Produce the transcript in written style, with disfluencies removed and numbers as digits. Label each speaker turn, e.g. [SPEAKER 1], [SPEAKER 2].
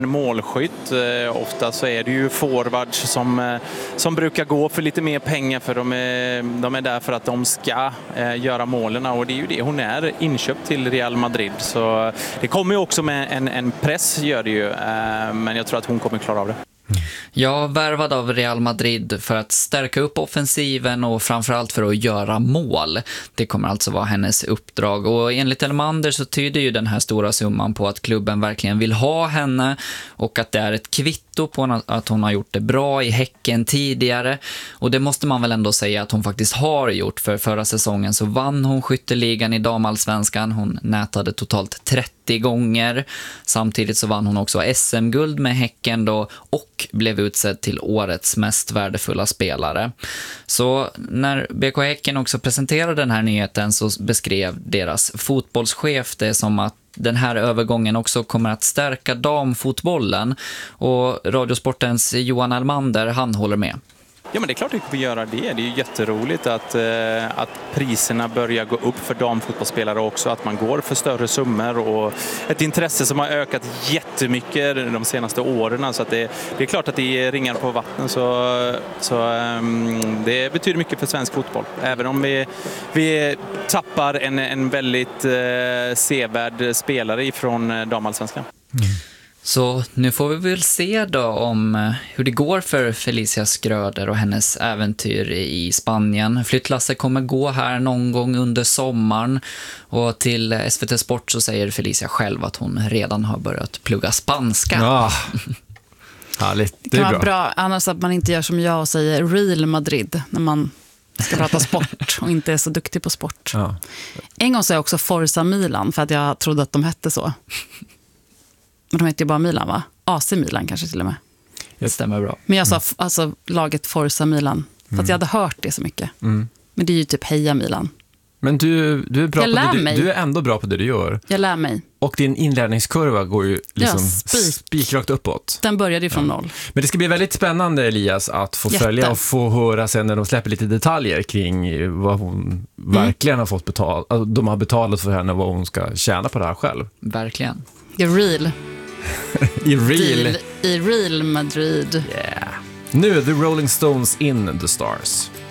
[SPEAKER 1] målskytt. Ofta så är det ju forwards som brukar gå för lite mer pengar, för de är där för att de ska göra målen, och det är ju det hon är inköpt till Real Madrid. Så det kommer ju också med en press, gör det ju, men jag tror att hon kommer klara av det.
[SPEAKER 2] Ja, värvad av Real Madrid för att stärka upp offensiven och framförallt för att göra mål. Det kommer alltså vara hennes uppdrag, och enligt Elmander så tyder ju den här stora summan på att klubben verkligen vill ha henne och att det är ett kvitto på att hon har gjort det bra i Häcken tidigare, och det måste man väl ändå säga att hon faktiskt har gjort, för förra säsongen så vann hon skytteligan i damallsvenskan. Hon nätade totalt 30 gånger. Samtidigt så vann hon också SM-guld med Häcken då, och blev utsedd till årets mest värdefulla spelare. Så när BK Häcken också presenterade den här nyheten så beskrev deras fotbollschef det som att den här övergången också kommer att stärka damfotbollen, och Radiosportens Johan Elmander, han håller med.
[SPEAKER 1] Ja, men det är klart att vi får göra det. Det är ju jätteroligt att priserna börjar gå upp för damfotbollsspelare också. Att man går för större summor, och ett intresse som har ökat jättemycket de senaste åren. Så att det är klart att det ringar på vatten. Så det betyder mycket för svensk fotboll. Även om vi tappar en väldigt sevärd spelare ifrån damallsvenskan.
[SPEAKER 2] Så nu får vi väl se då om hur det går för Felicia Schröder och hennes äventyr i Spanien. Flyttlasset kommer gå här någon gång under sommaren, och till SVT Sport så säger Felicia själv att hon redan har börjat plugga spanska.
[SPEAKER 3] Ja. Härligt.
[SPEAKER 4] Det kan vara bra, annars att man inte gör som jag och säger Real Madrid när man ska prata sport och inte är så duktig på sport.
[SPEAKER 3] Ja.
[SPEAKER 4] En gång sa jag också Forza Milan för att jag trodde att de hette så. Men de heter ju bara Milan, va? AC Milan kanske till och med.
[SPEAKER 2] Det stämmer bra.
[SPEAKER 4] Men jag sa alltså laget Forza Milan. För att jag hade hört det så mycket. Men det är ju typ Heja Milan.
[SPEAKER 3] Men du är bra
[SPEAKER 4] jag
[SPEAKER 3] på
[SPEAKER 4] det
[SPEAKER 3] du är ändå bra på det du gör.
[SPEAKER 4] Jag lär mig.
[SPEAKER 3] Och din inlärningskurva går ju liksom spikrakt uppåt.
[SPEAKER 4] Den började ju från noll.
[SPEAKER 3] Men det ska bli väldigt spännande, Elias, att få följa och få höra sen när de släpper lite detaljer kring vad hon verkligen har fått betalt. Alltså, de har betalat för henne, vad hon ska tjäna på det här själv.
[SPEAKER 2] Verkligen.
[SPEAKER 4] Det är real.
[SPEAKER 3] I
[SPEAKER 4] Real Madrid.
[SPEAKER 3] Yeah. Nu The Rolling Stones in the Stars.